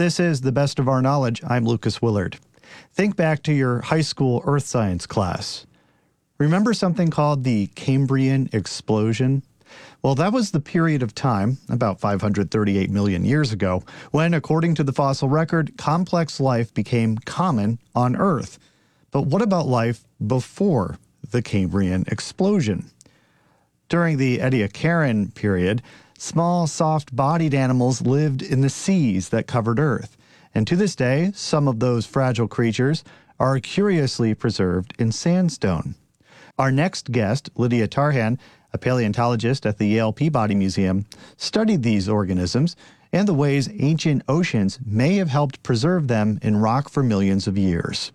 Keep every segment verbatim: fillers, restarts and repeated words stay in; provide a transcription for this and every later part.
This is The Best of Our Knowledge. I'm Lucas Willard. Think back to your high school earth science class. Remember something called the Cambrian explosion? Well, that was the period of time, about five hundred thirty-eight million years ago, when, according to the fossil record, complex life became common on Earth. But what about life before the Cambrian explosion? During the Ediacaran period, small, soft-bodied animals lived in the seas that covered Earth. And to this day, some of those fragile creatures are curiously preserved in sandstone. Our next guest, Lydia Tarhan, a paleontologist at the Yale Peabody Museum, studied these organisms and the ways ancient oceans may have helped preserve them in rock for millions of years.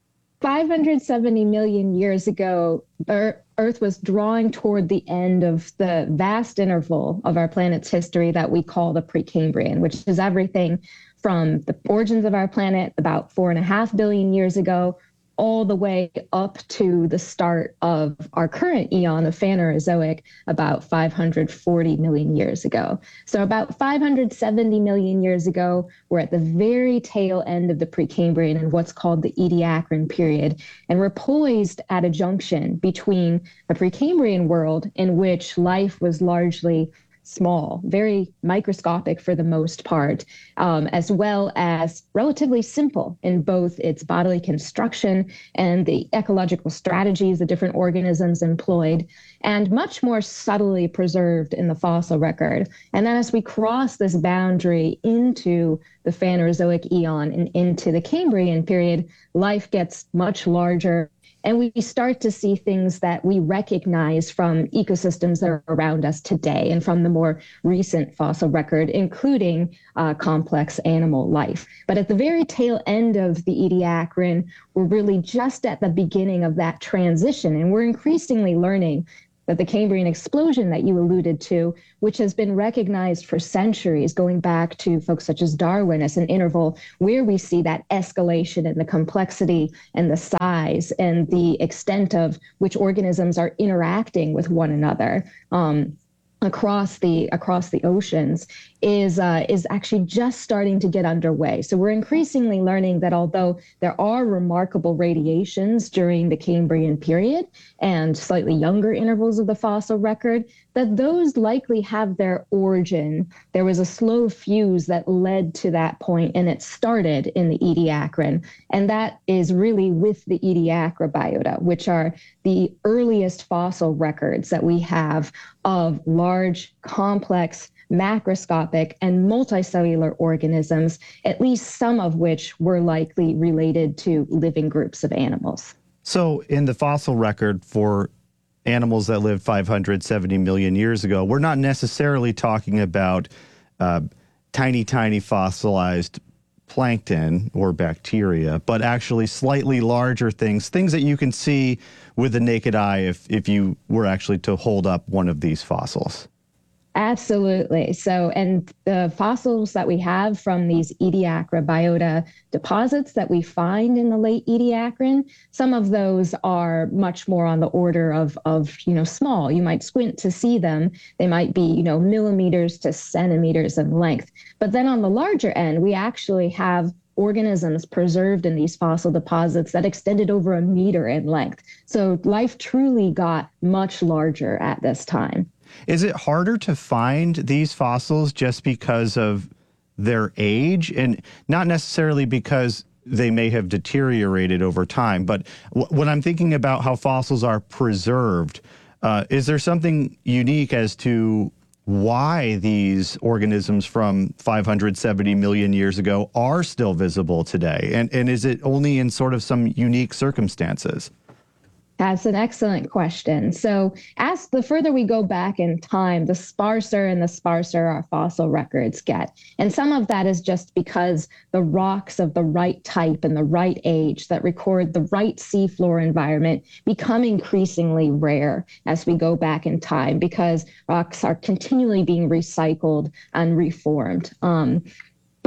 five hundred seventy million years ago, Earth was drawing toward the end of the vast interval of our planet's history that we call the Precambrian, which is everything from the origins of our planet about four and a half billion years ago, all the way up to the start of our current eon of Phanerozoic about five hundred forty million years ago. So about five hundred seventy million years ago, we're at the very tail end of the Precambrian in what's called the Ediacaran period. And we're poised at a junction between a Precambrian world in which life was largely small, very microscopic for the most part, um, as well as relatively simple in both its bodily construction and the ecological strategies the different organisms employed, and much more subtly preserved in the fossil record. And then as we cross this boundary into the Phanerozoic eon and into the Cambrian period, life gets much larger. And we start to see things that we recognize from ecosystems that are around us today and from the more recent fossil record, including uh, complex animal life. But at the very tail end of the Ediacaran, we're really just at the beginning of that transition. And we're increasingly learning that the Cambrian explosion that you alluded to, which has been recognized for centuries, going back to folks such as Darwin as an interval where we see that escalation in the complexity and the size and the extent of which organisms are interacting with one another um, across the across the oceans, is uh, is actually just starting to get underway. So we're increasingly learning that although there are remarkable radiations during the Cambrian period and slightly younger intervals of the fossil record, that those likely have their origin. There was a slow fuse that led to that point, and it started in the Ediacaran. And that is really with the Ediacara biota, which are the earliest fossil records that we have of large, complex, macroscopic, and multicellular organisms, at least some of which were likely related to living groups of animals. So in the fossil record for animals that lived five hundred seventy million years ago, we're not necessarily talking about uh, tiny, tiny fossilized plankton or bacteria, but actually slightly larger things, things that you can see with the naked eye if, if you were actually to hold up one of these fossils. Absolutely. So, and the fossils that we have from these Ediacara biota deposits that we find in the late Ediacaran, some of those are much more on the order of, of, you know, small. You might squint to see them. They might be, you know, millimeters to centimeters in length. But then on the larger end, we actually have organisms preserved in these fossil deposits that extended over a meter in length. So life truly got much larger at this time. Is it harder to find these fossils just because of their age, and not necessarily because they may have deteriorated over time? But w- when I'm thinking about how fossils are preserved, uh, is there something unique as to why these organisms from five hundred seventy million years ago are still visible today? And, and is it only in sort of some unique circumstances? That's an excellent question. So as the further we go back in time, the sparser and the sparser our fossil records get. And some of that is just because the rocks of the right type and the right age that record the right seafloor environment become increasingly rare as we go back in time, because rocks are continually being recycled and reformed. Um,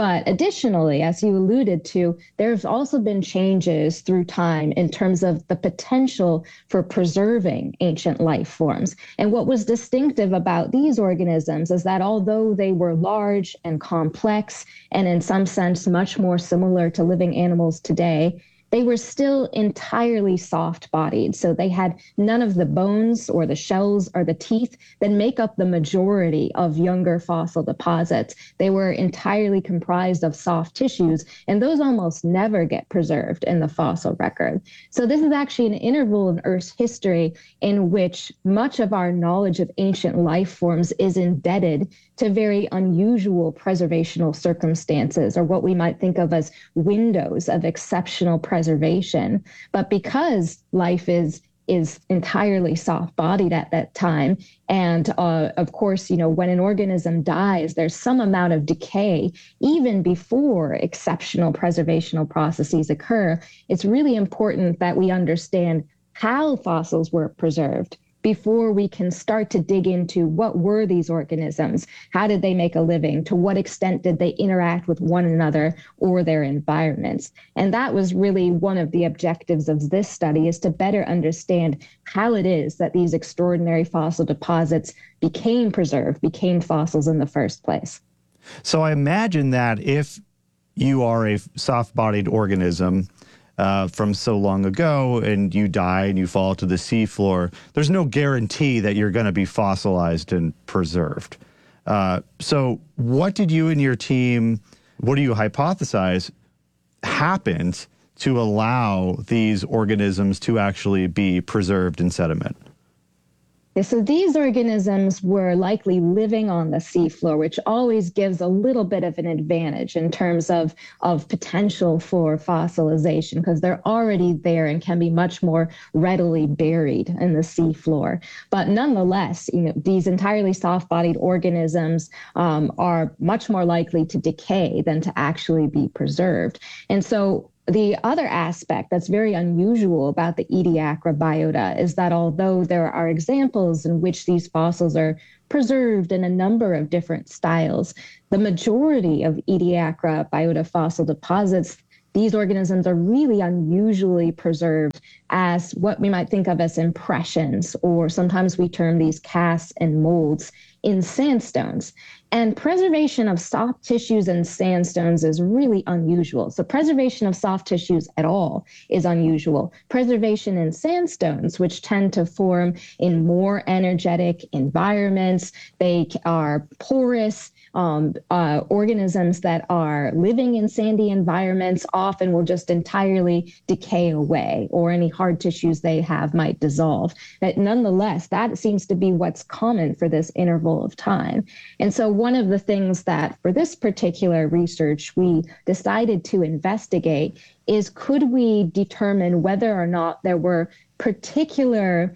But additionally, as you alluded to, there's also been changes through time in terms of the potential for preserving ancient life forms. And what was distinctive about these organisms is that although they were large and complex, and in some sense much more similar to living animals today, they were still entirely soft-bodied. So they had none of the bones or the shells or the teeth that make up the majority of younger fossil deposits. They were entirely comprised of soft tissues, and those almost never get preserved in the fossil record. So this is actually an interval in Earth's history in which much of our knowledge of ancient life forms is indebted to very unusual preservational circumstances, or what we might think of as windows of exceptional preservation. But because life is is entirely soft-bodied at that time, and uh, of course, you know, when an organism dies, there's some amount of decay even before exceptional preservational processes occur. It's really important that we understand how fossils were preserved before we can start to dig into what were these organisms, how did they make a living, to what extent did they interact with one another or their environments. And that was really one of the objectives of this study, is to better understand how it is that these extraordinary fossil deposits became preserved, became fossils in the first place. So I imagine that if you are a soft-bodied organism, Uh, from so long ago, and you die and you fall to the seafloor, there's no guarantee that you're going to be fossilized and preserved. Uh, so what did you and your team, what do you hypothesize happened to allow these organisms to actually be preserved in sediment? So these organisms were likely living on the seafloor, which always gives a little bit of an advantage in terms of, of potential for fossilization, because they're already there and can be much more readily buried in the seafloor. But nonetheless, you know, these entirely soft-bodied organisms um, are much more likely to decay than to actually be preserved. And so the other aspect that's very unusual about the Ediacara biota is that although there are examples in which these fossils are preserved in a number of different styles, the majority of Ediacara biota fossil deposits, these organisms are really unusually preserved as what we might think of as impressions, or sometimes we term these casts and molds in sandstones. And preservation of soft tissues in sandstones is really unusual. So preservation of soft tissues at all is unusual. Preservation in sandstones, which tend to form in more energetic environments, they are porous. Um, uh, organisms that are living in sandy environments often will just entirely decay away, or any hard tissues they have might dissolve. But nonetheless, that seems to be what's common for this interval of time. And so one of the things that for this particular research we decided to investigate is, could we determine whether or not there were particular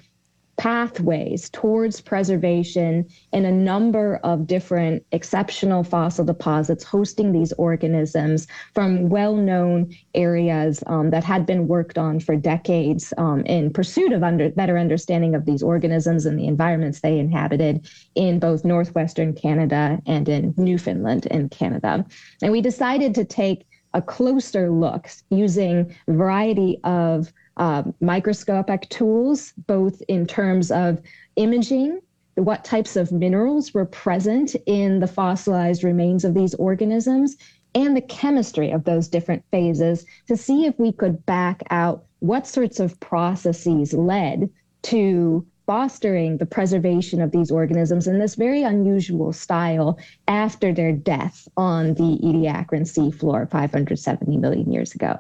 pathways towards preservation in a number of different exceptional fossil deposits hosting these organisms from well-known areas um, that had been worked on for decades um, in pursuit of under, better understanding of these organisms and the environments they inhabited in both northwestern Canada and in Newfoundland in Canada. And we decided to take a closer look using a variety of Uh, microscopic tools, both in terms of imaging, what types of minerals were present in the fossilized remains of these organisms, and the chemistry of those different phases, to see if we could back out what sorts of processes led to fostering the preservation of these organisms in this very unusual style after their death on the Ediacaran seafloor five hundred seventy million years ago.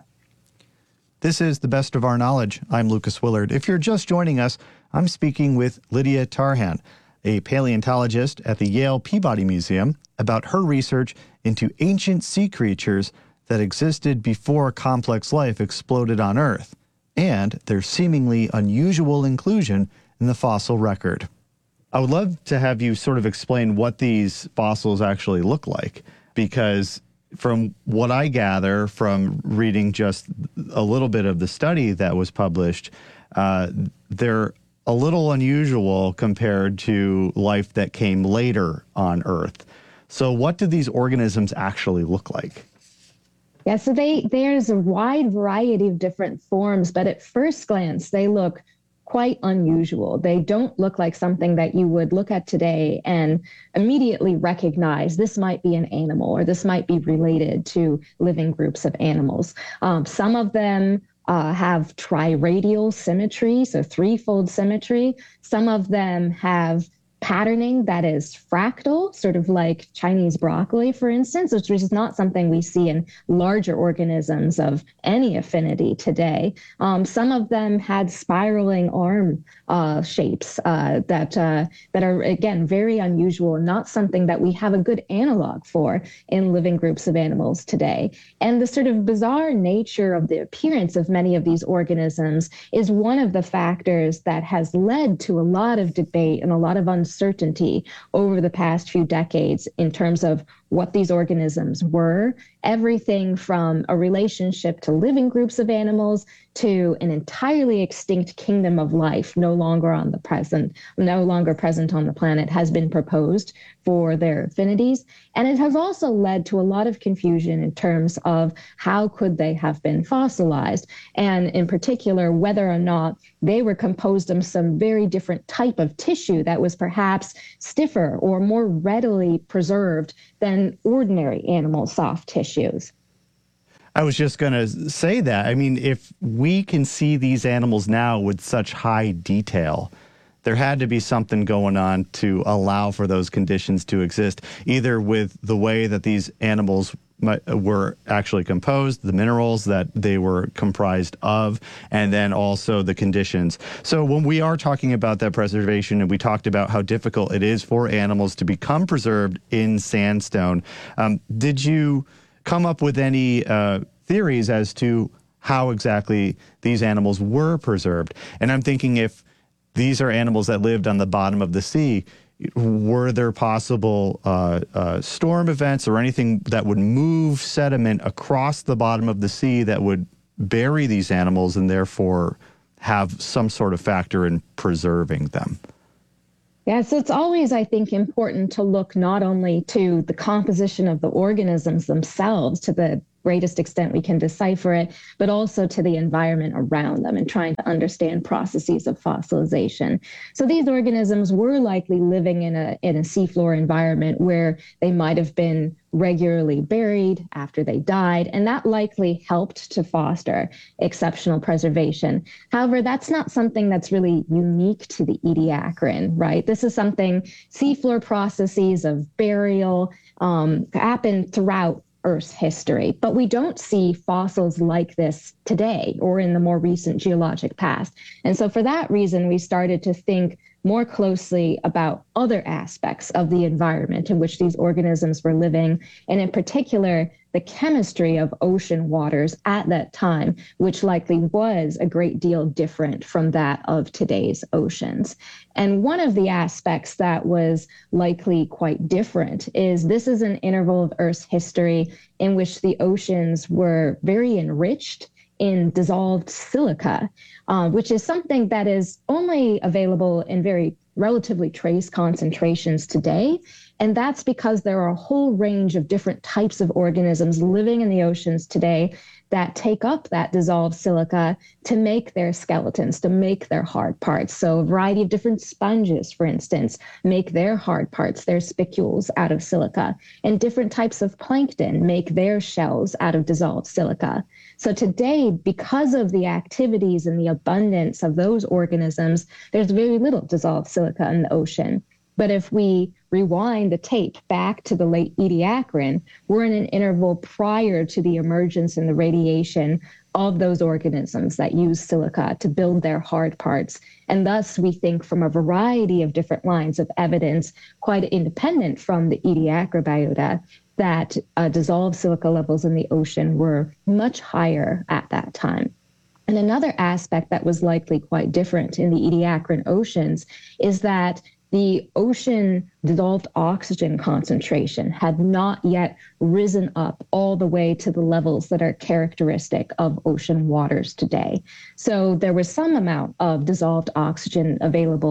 This is The Best of Our Knowledge. I'm Lucas Willard. If you're just joining us, I'm speaking with Lydia Tarhan, a paleontologist at the Yale Peabody Museum, about her research into ancient sea creatures that existed before complex life exploded on Earth, and their seemingly unusual inclusion in the fossil record. I would love to have you sort of explain what these fossils actually look like, because from what I gather from reading just a little bit of the study that was published, uh, they're a little unusual compared to life that came later on Earth. So what do these organisms actually look like? Yeah, so they there's a wide variety of different forms, but at first glance, they look quite unusual. They don't look like something that you would look at today and immediately recognize this might be an animal or this might be related to living groups of animals. Um, some of them uh, have triradial symmetry, so threefold symmetry. Some of them have patterning that is fractal, sort of like Chinese broccoli, for instance, which is not something we see in larger organisms of any affinity today. Um, some of them had spiraling arm uh, shapes uh, that uh, that are, again, very unusual and not something that we have a good analog for in living groups of animals today. And the sort of bizarre nature of the appearance of many of these organisms is one of the factors that has led to a lot of debate and a lot of uncertainty uncertainty over the past few decades in terms of what these organisms were, everything from a relationship to living groups of animals to an entirely extinct kingdom of life no longer on the present, no longer present on the planet has been proposed for their affinities. And it has also led to a lot of confusion in terms of how could they have been fossilized, and in particular, whether or not they were composed of some very different type of tissue that was perhaps stiffer or more readily preserved than ordinary animal soft tissues. I was just going to say that. I mean, if we can see these animals now with such high detail, there had to be something going on to allow for those conditions to exist, either with the way that these animals were actually composed, the minerals that they were comprised of, and then also the conditions. So when we are talking about that preservation, and we talked about how difficult it is for animals to become preserved in sandstone, um, did you come up with any uh, theories as to how exactly these animals were preserved? And I'm thinking, if these are animals that lived on the bottom of the sea, were there possible uh, uh, storm events or anything that would move sediment across the bottom of the sea that would bury these animals and therefore have some sort of factor in preserving them? Yeah, so it's always, I think, important to look not only to the composition of the organisms themselves, to the greatest extent we can decipher it, but also to the environment around them and trying to understand processes of fossilization. So these organisms were likely living in a in a seafloor environment where they might have been regularly buried after they died, and that likely helped to foster exceptional preservation. However, that's not something that's really unique to the Ediacaran, right? This is something, seafloor processes of burial um, happen throughout Earth's history, but we don't see fossils like this today or in the more recent geologic past. And so for that reason, we started to think more closely about other aspects of the environment in which these organisms were living, and in particular, the chemistry of ocean waters at that time, which likely was a great deal different from that of today's oceans. And one of the aspects that was likely quite different is this is an interval of Earth's history in which the oceans were very enriched in dissolved silica, uh, which is something that is only available in very relatively trace concentrations today. And that's because there are a whole range of different types of organisms living in the oceans today that take up that dissolved silica to make their skeletons, to make their hard parts. So a variety of different sponges, for instance, make their hard parts, their spicules, out of silica. And different types of plankton make their shells out of dissolved silica. So today, because of the activities and the abundance of those organisms, there's very little dissolved silica in the ocean. But if we rewind the tape back to the late Ediacaran, we're in an interval prior to the emergence and the radiation of those organisms that use silica to build their hard parts. And thus, we think from a variety of different lines of evidence, quite independent from the Ediacara biota, that uh, dissolved silica levels in the ocean were much higher at that time. And another aspect that was likely quite different in the Ediacaran oceans is that the ocean dissolved oxygen concentration had not yet risen up all the way to the levels that are characteristic of ocean waters today. So there was some amount of dissolved oxygen available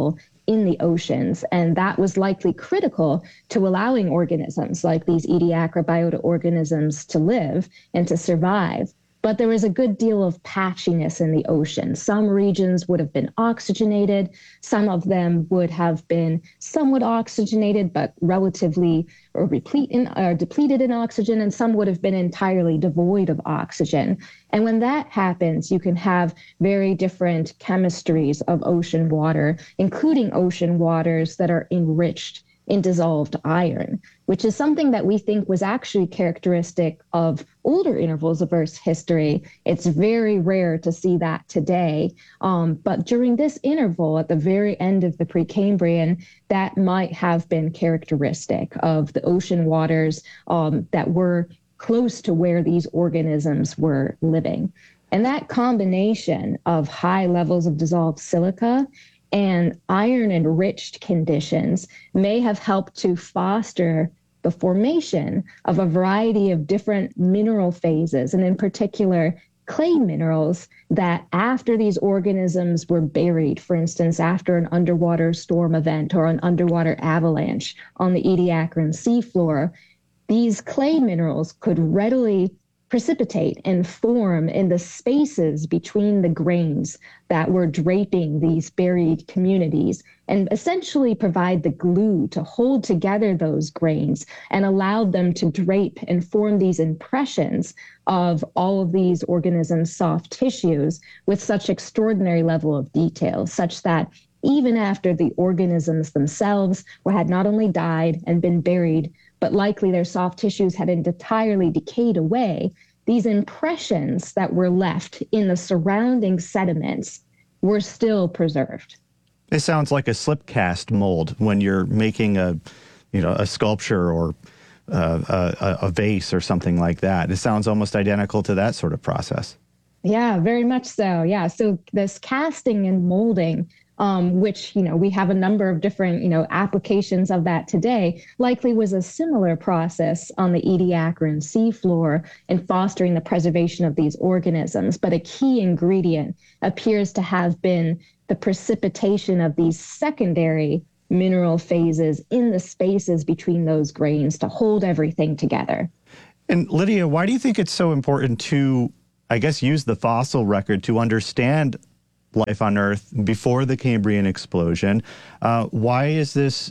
in the oceans. And that was likely critical to allowing organisms like these Ediacara biota organisms to live and to survive. But there was a good deal of patchiness in the ocean. Some regions would have been oxygenated. Some of them would have been somewhat oxygenated, but relatively or, replete in, or depleted in oxygen, and some would have been entirely devoid of oxygen. And when that happens, you can have very different chemistries of ocean water, including ocean waters that are enriched in dissolved iron, which is something that we think was actually characteristic of older intervals of Earth's history. It's very rare to see that today. Um, but during this interval, at the very end of the Precambrian, that might have been characteristic of the ocean waters um, that were close to where these organisms were living. And that combination of high levels of dissolved silica and iron-enriched conditions may have helped to foster the formation of a variety of different mineral phases, and in particular, clay minerals that after these organisms were buried, for instance, after an underwater storm event or an underwater avalanche on the Ediacaran seafloor, these clay minerals could readily precipitate and form in the spaces between the grains that were draping these buried communities, and essentially provide the glue to hold together those grains and allowed them to drape and form these impressions of all of these organisms' soft tissues with such extraordinary level of detail, such that even after the organisms themselves were, had not only died and been buried, but likely their soft tissues had entirely decayed away, these impressions that were left in the surrounding sediments were still preserved. It sounds like a slip cast mold when you're making a, you know, a sculpture or uh, a, a vase or something like that. It sounds almost identical to that sort of process. Yeah, very much so. Yeah. So this casting and molding, um, which, you know, we have a number of different, you know, applications of that today, likely was a similar process on the Ediacaran seafloor in fostering the preservation of these organisms. But a key ingredient appears to have been the precipitation of these secondary mineral phases in the spaces between those grains to hold everything together. And Lydia, why do you think it's so important to, I guess, use the fossil record to understand life on Earth before the Cambrian explosion? Uh, why is this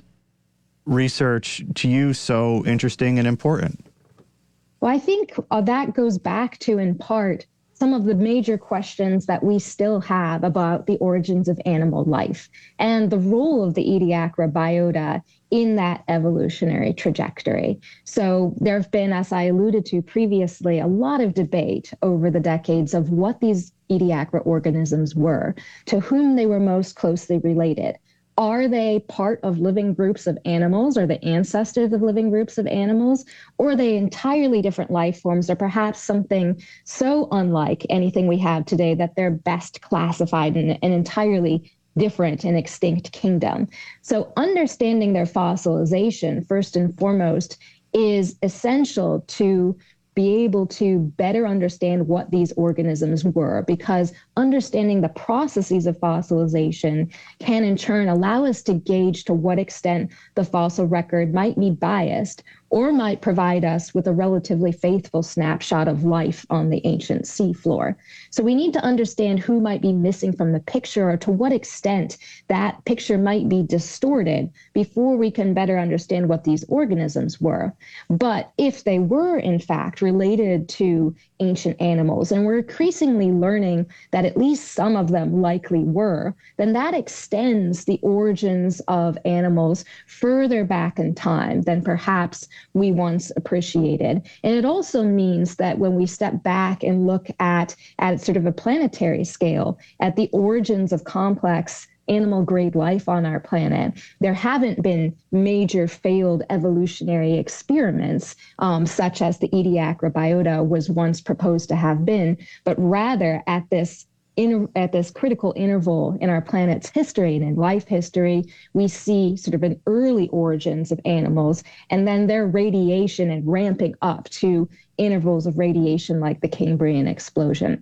research to you so interesting and important? Well, I think uh, that goes back to, in part, some of the major questions that we still have about the origins of animal life and the role of the Ediacara biota in that evolutionary trajectory. So there have been, as I alluded to previously, a lot of debate over the decades of what these Ediacara organisms were, to whom they were most closely related. Are they part of living groups of animals, or the ancestors of living groups of animals, or are they entirely different life forms, or perhaps something so unlike anything we have today that they're best classified in an entirely different and extinct kingdom? So understanding their fossilization, first and foremost, is essential to be able to better understand what these organisms were, because understanding the processes of fossilization can in turn allow us to gauge to what extent the fossil record might be biased or might provide us with a relatively faithful snapshot of life on the ancient seafloor. So we need to understand who might be missing from the picture, or to what extent that picture might be distorted, before we can better understand what these organisms were. But if they were in fact related to ancient animals, and we're increasingly learning that at least some of them likely were, then that extends the origins of animals further back in time than perhaps we once appreciated. And it also means that when we step back and look at, at sort of a planetary scale, at the origins of complex animal grade life on our planet, there haven't been major failed evolutionary experiments, um, such as the Ediacara biota was once proposed to have been, but rather at this In, at this critical interval in our planet's history and in life history, we see sort of an early origins of animals, and then their radiation and ramping up to intervals of radiation like the Cambrian explosion.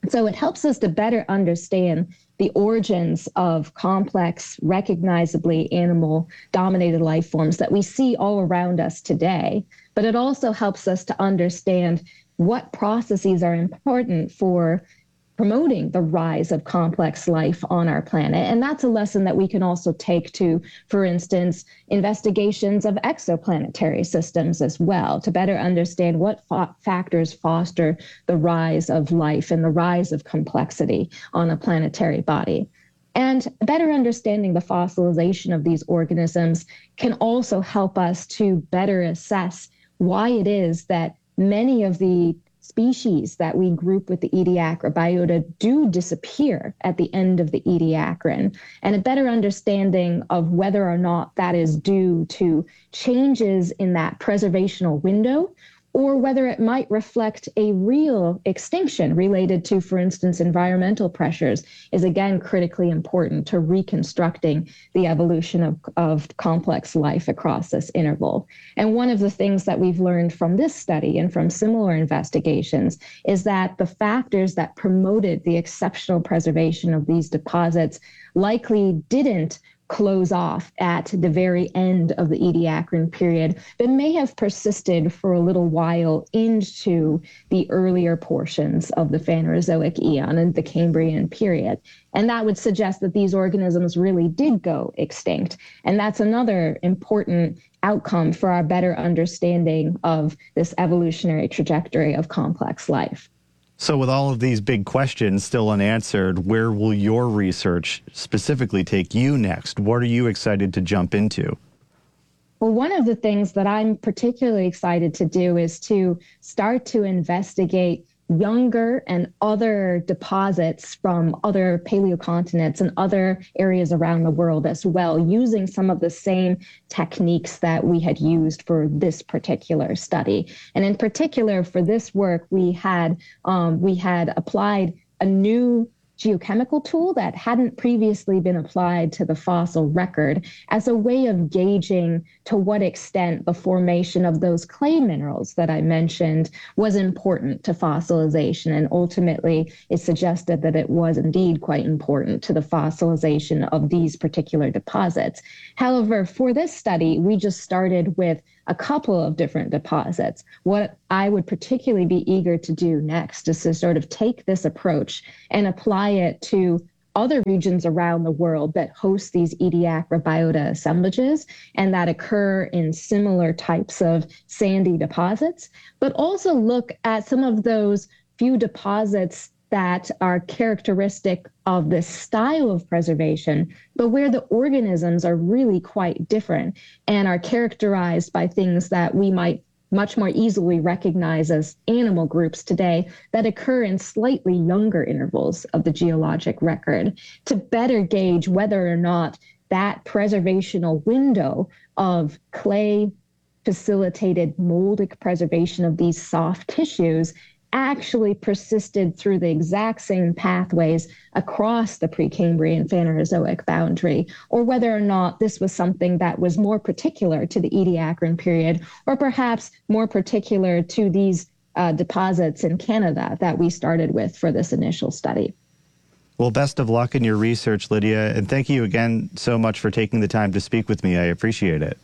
So it helps us to better understand the origins of complex, recognizably animal-dominated life forms that we see all around us today. But it also helps us to understand what processes are important for promoting the rise of complex life on our planet. And that's a lesson that we can also take to, for instance, investigations of exoplanetary systems as well, to better understand what fa- factors foster the rise of life and the rise of complexity on a planetary body. And better understanding the fossilization of these organisms can also help us to better assess why it is that many of the species that we group with the Ediacara biota do disappear at the end of the Ediacaran, and a better understanding of whether or not that is due to changes in that preservational window, or whether it might reflect a real extinction related to, for instance, environmental pressures, is again critically important to reconstructing the evolution of, of complex life across this interval. And one of the things that we've learned from this study and from similar investigations is that the factors that promoted the exceptional preservation of these deposits likely didn't close off at the very end of the Ediacaran period, but may have persisted for a little while into the earlier portions of the Phanerozoic eon and the Cambrian period. And that would suggest that these organisms really did go extinct. And that's another important outcome for our better understanding of this evolutionary trajectory of complex life. So with all of these big questions still unanswered, where will your research specifically take you next? What are you excited to jump into? Well, one of the things that I'm particularly excited to do is to start to investigate younger and other deposits from other paleocontinents and other areas around the world as well, using some of the same techniques that we had used for this particular study. And in particular, for this work, we had um, we had applied a new geochemical tool that hadn't previously been applied to the fossil record as a way of gauging to what extent the formation of those clay minerals that I mentioned was important to fossilization. And ultimately, it suggested that it was indeed quite important to the fossilization of these particular deposits. However, for this study, we just started with a couple of different deposits. What I would particularly be eager to do next is to sort of take this approach and apply it to other regions around the world that host these Ediacara biota assemblages and that occur in similar types of sandy deposits, but also look at some of those few deposits that are characteristic of this style of preservation, but where the organisms are really quite different and are characterized by things that we might much more easily recognize as animal groups today that occur in slightly younger intervals of the geologic record, to better gauge whether or not that preservational window of clay facilitated moldic preservation of these soft tissues actually persisted through the exact same pathways across the Precambrian Phanerozoic boundary, or whether or not this was something that was more particular to the Ediacaran period, or perhaps more particular to these uh, deposits in Canada that we started with for this initial study. Well, best of luck in your research, Lydia, and thank you again so much for taking the time to speak with me. I appreciate it.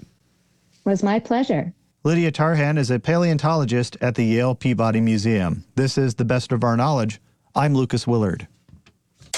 It was my pleasure. Lydia Tarhan is a paleontologist at the Yale Peabody Museum. This is The Best of Our Knowledge. I'm Lucas Willard.